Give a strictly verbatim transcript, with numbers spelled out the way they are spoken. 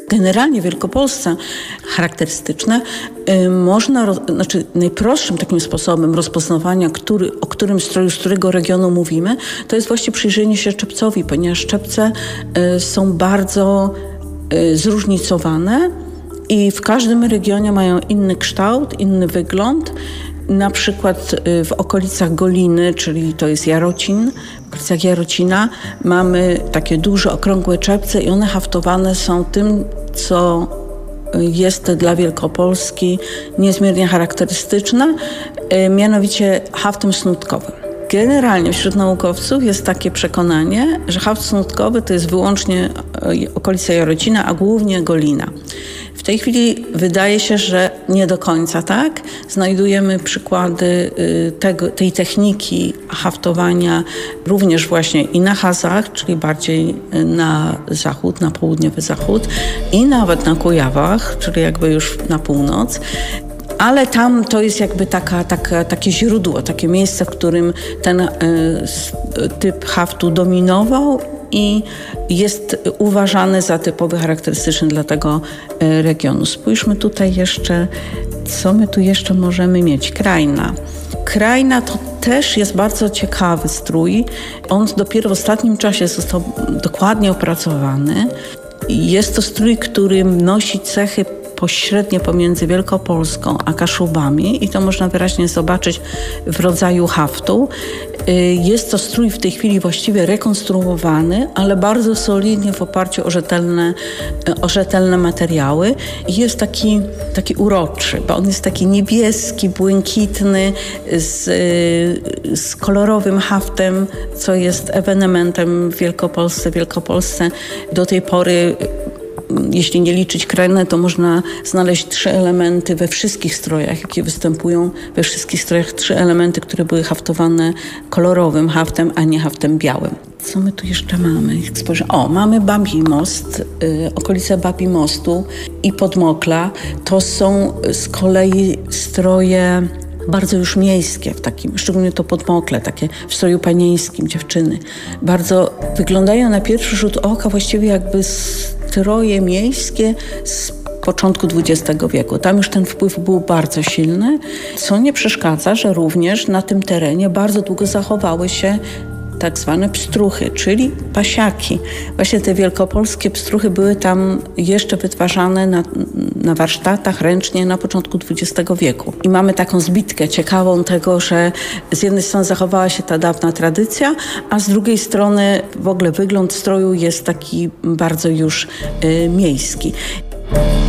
generalnie w Wielkopolsce charakterystyczne, można, roz, znaczy najprostszym takim sposobem rozpoznawania, który, o którym stroju, z którego regionu mówimy, to jest właśnie przyjrzenie się czepcowi, ponieważ czepce są bardzo zróżnicowane i w każdym regionie mają inny kształt, inny wygląd. Na przykład w okolicach Goliny, czyli to jest Jarocin, w okolicach Jarocina mamy takie duże, okrągłe czepce i one haftowane są tym, co jest dla Wielkopolski niezmiernie charakterystyczne, mianowicie haftem snutkowym. Generalnie wśród naukowców jest takie przekonanie, że haft snutkowy to jest wyłącznie okolica Jarocina, a głównie Golina. W tej chwili wydaje się, że nie do końca tak. Znajdujemy przykłady tego, tej techniki haftowania również właśnie i na Hazach, czyli bardziej na zachód, na południowy zachód, i nawet na Kujawach, czyli jakby już na północ. Ale tam to jest jakby taka, taka, takie źródło, takie miejsce, w którym ten y, typ haftu dominował i jest uważany za typowy, charakterystyczny dla tego y, regionu. Spójrzmy tutaj jeszcze, co my tu jeszcze możemy mieć. Krajna. Krajna to też jest bardzo ciekawy strój. On dopiero w ostatnim czasie został dokładnie opracowany. Jest to strój, który nosi cechy pośrednie pomiędzy Wielkopolską a Kaszubami i to można wyraźnie zobaczyć w rodzaju haftu. Jest to strój w tej chwili właściwie rekonstruowany, ale bardzo solidnie w oparciu o rzetelne, o rzetelne materiały. Jest taki, taki uroczy, bo on jest taki niebieski, błękitny, z, z kolorowym haftem, co jest ewenementem w Wielkopolsce. W Wielkopolsce do tej pory, jeśli nie liczyć krajne, to można znaleźć trzy elementy we wszystkich strojach, jakie występują, we wszystkich strojach trzy elementy, które były haftowane kolorowym haftem, a nie haftem białym. Co my tu jeszcze mamy? Spojrzę. O, mamy Babi Most, y, okolice Babi Mostu i Podmokla. To są z kolei stroje bardzo już miejskie, w takim, szczególnie to Podmokle, takie w stroju panieńskim, dziewczyny. Bardzo wyglądają na pierwszy rzut oka właściwie jakby stroje miejskie z początku dwudziestego wieku. Tam już ten wpływ był bardzo silny, co nie przeszkadza, że również na tym terenie bardzo długo zachowały się tak zwane pstruchy, czyli pasiaki. Właśnie te wielkopolskie pstruchy były tam jeszcze wytwarzane na, na warsztatach ręcznie na początku dwudziestego wieku. I mamy taką zbitkę ciekawą tego, że z jednej strony zachowała się ta dawna tradycja, a z drugiej strony w ogóle wygląd stroju jest taki bardzo już y, miejski.